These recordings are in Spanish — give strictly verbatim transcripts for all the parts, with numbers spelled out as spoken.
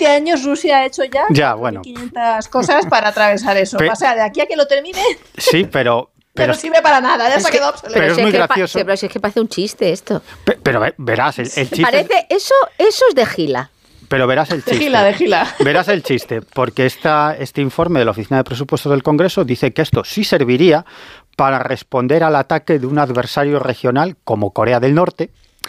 veinte años Rusia ha hecho ya, ya bueno. quinientas cosas para atravesar eso. Pe o sea, de aquí a que lo termine... Sí, pero... Pero no sirve para nada, ya se ha quedado obsoleto. Pero es muy gracioso. Pero si es que parece un chiste esto. Pero, pero verás, el, el chiste... Parece, eso, eso es de gila. Pero verás el chiste. De gila, de gila. Verás el chiste, porque esta, este informe de la Oficina de Presupuestos del Congreso dice que esto sí serviría para responder al ataque de un adversario regional como Corea del Norte,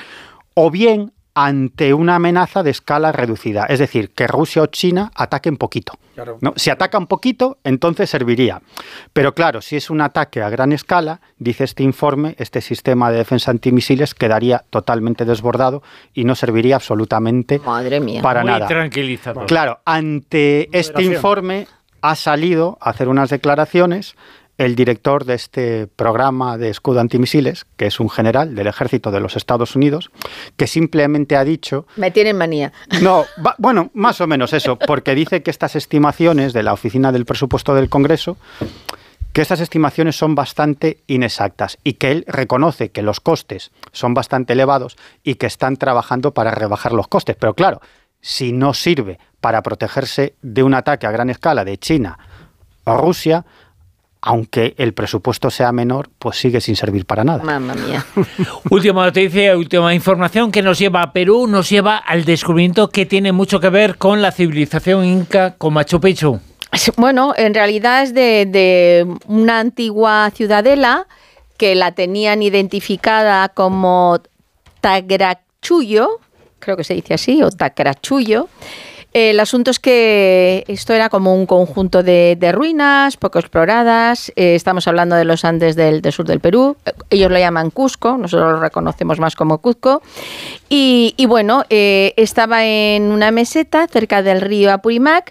o bien ante una amenaza de escala reducida, es decir, que Rusia o China ataquen poquito. Claro. ¿No? Si atacan poquito, entonces serviría. Pero claro, si es un ataque a gran escala, dice este informe, este sistema de defensa antimisiles quedaría totalmente desbordado y no serviría absolutamente Madre mía. para Muy nada. tranquilizador. Claro, ante este informe ha salido a hacer unas declaraciones el director de este programa de escudo antimisiles, que es un general del ejército de los Estados Unidos, que simplemente ha dicho... Me tienen manía. No, va, bueno, más o menos eso, porque dice que estas estimaciones de la Oficina del Presupuesto del Congreso, que estas estimaciones son bastante inexactas y que él reconoce que los costes son bastante elevados y que están trabajando para rebajar los costes. Pero claro, si no sirve para protegerse de un ataque a gran escala de China o Rusia, aunque el presupuesto sea menor, pues sigue sin servir para nada. Mamma mía. Última noticia, última información que nos lleva a Perú, nos lleva al descubrimiento que tiene mucho que ver con la civilización inca, con Machu Picchu. Bueno, en realidad es de, de una antigua ciudadela que la tenían identificada como Tagrachullo, creo que se dice así, o Tagrachullo. El asunto es que esto era como un conjunto de, de ruinas poco exploradas. Eh, estamos hablando de los Andes del, del sur del Perú. Ellos lo llaman Cusco, nosotros lo reconocemos más como Cuzco. Y, y bueno, eh, estaba en una meseta cerca del río Apurímac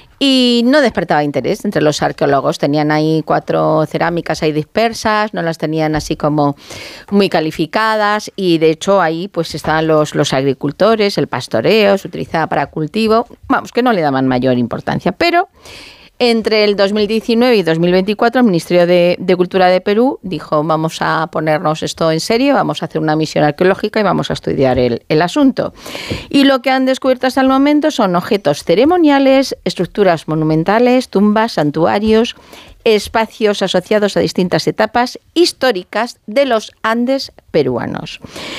y no despertaba interés entre los arqueólogos. Tenían ahí cuatro cerámicas ahí dispersas, no las tenían así como muy calificadas y de hecho ahí pues estaban los, los agricultores, el pastoreo, se utilizaba para cultivo, vamos, que no le daban mayor importancia. Pero entre el dos mil diecinueve y dos mil veinticuatro el Ministerio de, de Cultura de Perú dijo vamos a ponernos esto en serio, vamos a hacer una misión arqueológica y vamos a estudiar el, el asunto. Y lo que han descubierto hasta el momento son objetos ceremoniales, estructuras monumentales, tumbas, santuarios, espacios asociados a distintas etapas históricas de los Andes peruanos.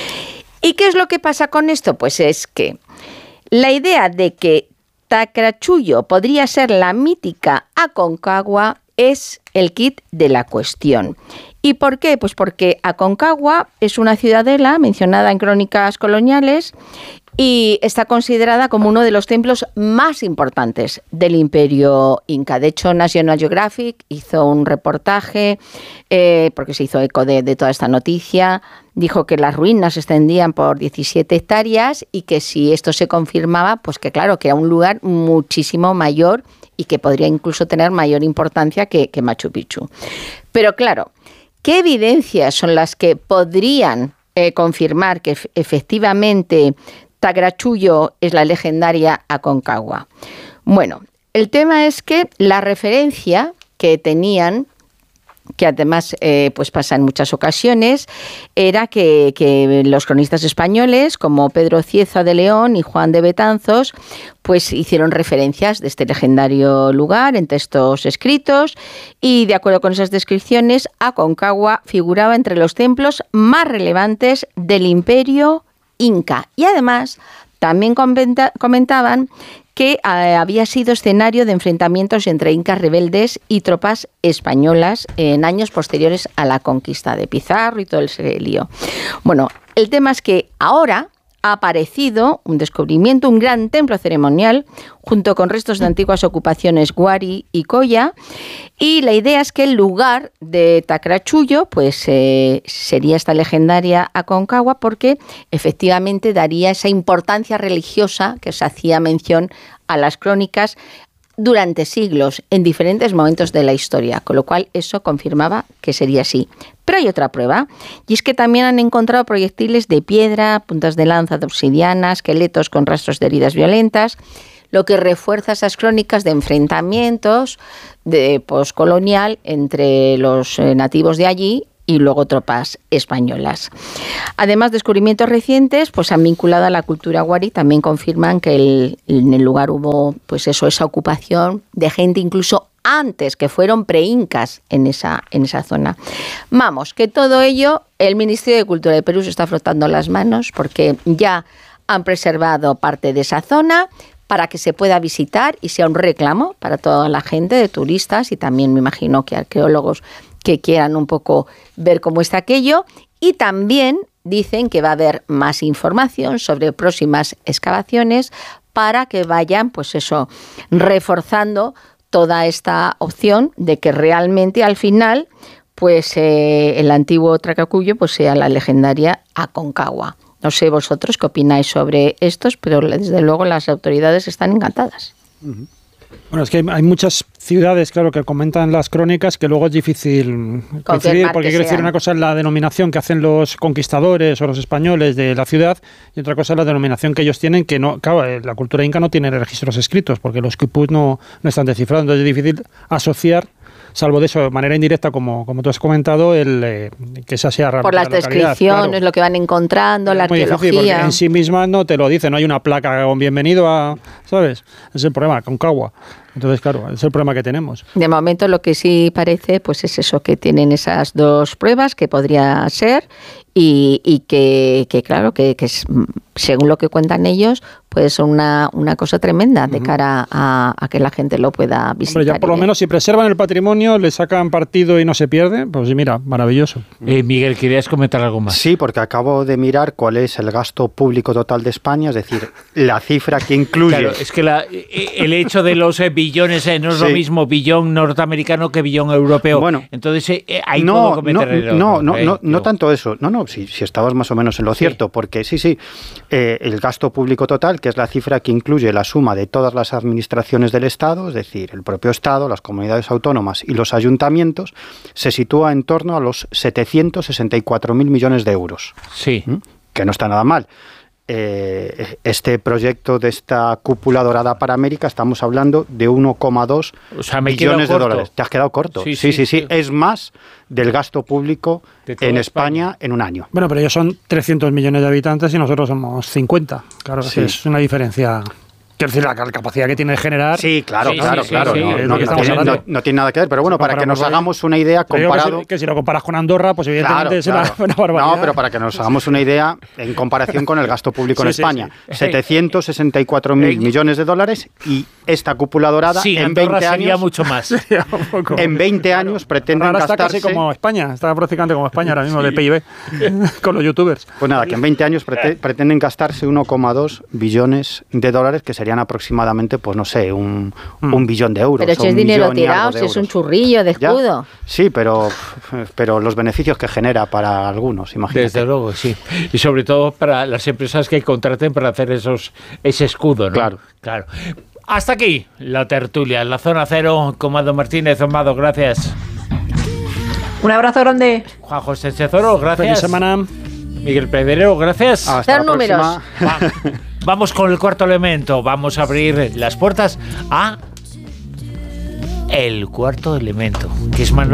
¿Y qué es lo que pasa con esto? Pues es que la idea de que Tagrachullo podría ser la mítica Aconcagua es el kit de la cuestión. ¿Y por qué? Pues porque Aconcagua es una ciudadela mencionada en crónicas coloniales y está considerada como uno de los templos más importantes del Imperio Inca. De hecho, National Geographic hizo un reportaje, eh, porque se hizo eco de, de toda esta noticia, dijo que las ruinas se extendían por diecisiete hectáreas y que si esto se confirmaba, pues que claro, que era un lugar muchísimo mayor y que podría incluso tener mayor importancia que, que Machu Picchu. Pero claro, ¿qué evidencias son las que podrían eh, confirmar que efectivamente Tagrachullo es la legendaria Aconcagua? Bueno, el tema es que la referencia que tenían, que además eh, pues pasa en muchas ocasiones, era que, que los cronistas españoles como Pedro Cieza de León y Juan de Betanzos pues hicieron referencias de este legendario lugar en textos escritos y de acuerdo con esas descripciones Aconcagua figuraba entre los templos más relevantes del Imperio Inca y además también comenta, comentaban que eh, había sido escenario de enfrentamientos entre incas rebeldes y tropas españolas en años posteriores a la conquista de Pizarro y todo ese lío. Bueno, el tema es que ahora ha aparecido un descubrimiento, un gran templo ceremonial, junto con restos de antiguas ocupaciones Huari y Coya, y la idea es que el lugar de Tagrachullo pues, eh, sería esta legendaria Aconcagua, porque efectivamente daría esa importancia religiosa que se hacía mención a las crónicas durante siglos, en diferentes momentos de la historia, con lo cual eso confirmaba que sería así. Pero hay otra prueba, y es que también han encontrado proyectiles de piedra, puntas de lanza de obsidiana, esqueletos con rastros de heridas violentas, lo que refuerza esas crónicas de enfrentamientos de poscolonial entre los nativos de allí y luego tropas españolas. Además, descubrimientos recientes pues han vinculado a la cultura wari, también confirman que el, en el lugar hubo pues eso, esa ocupación de gente incluso antes, que fueron pre-incas en esa, en esa zona. Vamos, que todo ello, el Ministerio de Cultura de Perú se está frotando las manos porque ya han preservado parte de esa zona para que se pueda visitar y sea un reclamo para toda la gente de turistas y también me imagino que arqueólogos que quieran un poco ver cómo está aquello. Y también dicen que va a haber más información sobre próximas excavaciones para que vayan, pues eso, reforzando toda esta opción de que realmente al final, pues eh, el antiguo Tracacuyo pues sea la legendaria Aconcagua. No sé vosotros qué opináis sobre estos, pero desde luego las autoridades están encantadas. Uh-huh. Bueno, es que hay, hay muchas ciudades, claro, que comentan las crónicas que luego es difícil coincidir, porque quiero decir, una cosa es la denominación que hacen los conquistadores o los españoles de la ciudad y otra cosa es la denominación que ellos tienen, que no, claro, la cultura inca no tiene registros escritos porque los quipus no, no están descifrados, entonces es difícil asociar, salvo de eso, de manera indirecta, como, como tú has comentado, el eh, que esa sea realmente por las la descripciones, claro, lo que van encontrando, es la arqueología. En sí misma no te lo dice, no hay una placa con bienvenido a, ¿sabes? Es el problema, Aconcagua. Entonces, claro, es el problema que tenemos. De momento lo que sí parece, pues es eso, que tienen esas dos pruebas, que podría ser, y, y que, que claro, que, que es, según lo que cuentan ellos, puede ser una, una cosa tremenda de cara a, a que la gente lo pueda visitar. Hombre, ya por lo menos si preservan el patrimonio, le sacan partido y no se pierde, pues sí, mira, maravilloso. Eh, Miguel, ¿querías comentar algo más? Sí, porque acabo de mirar cuál es el gasto público total de España, es decir, la cifra que incluye... Claro, es que la, el hecho de los eh, billones eh, no es sí. lo mismo billón norteamericano que billón europeo. Bueno, entonces eh, ahí no, puedo cometer no, error, no, no, eh, no, no tanto eso. No, no, si, si estabas más o menos en lo cierto, sí. porque sí, sí, eh, el gasto público total, que es la cifra que incluye la suma de todas las administraciones del Estado, es decir, el propio Estado, las comunidades autónomas y los ayuntamientos, se sitúa en torno a los setecientos sesenta y cuatro mil millones de euros. Sí. ¿Mm? Que no está nada mal. Eh, este proyecto de esta cúpula dorada para América, estamos hablando de uno coma dos o sea, billones de dólares. Te has quedado corto. Sí, sí, sí, sí, sí, sí. Es más del gasto público en España, España en un año. Bueno, pero ellos son trescientos millones de habitantes y nosotros somos cincuenta. Claro, sí. Es una diferencia. Quiero decir, la capacidad que tiene de generar... Sí, claro, sí, claro, sí, claro. Sí, sí, no, sí, no, sí, no, tiene, no, no tiene nada que ver, pero bueno, para que nos hagamos una idea comparado... Que si, que si lo comparas con Andorra, pues evidentemente claro, es claro. Una, una barbaridad. No, pero para que nos hagamos una idea en comparación con el gasto público sí, en España. Sí, sí. setecientos sesenta y cuatro mil millones de dólares y esta cúpula dorada sí, en Andorra veinte sería años... mucho más. Sería un poco. En veinte claro. años pretenden Ahora gastarse... está casi como España, está prácticamente como España ahora mismo sí. de P I B, con los youtubers. Pues nada, que en veinte años prete- pretenden gastarse uno coma dos billones de dólares, que serían aproximadamente, pues no sé, un Un, mm. un billón de euros. Pero si es dinero tirado, si es un churrillo de escudo. ¿Ya? Sí, pero, pero los beneficios que genera para algunos, imagínate. Desde luego, sí. Y sobre todo para las empresas que contraten para hacer esos ese escudo, ¿no? Claro. Claro. Hasta aquí la tertulia, en la Zona Cero, con Mado Martínez. Mado, gracias. Un abrazo grande. Juan José Chezoro, gracias. Feliz semana. Miguel Pedrero, gracias. Hasta la próxima. Va, vamos con el cuarto elemento. Vamos a abrir las puertas a el cuarto elemento, que es Manuel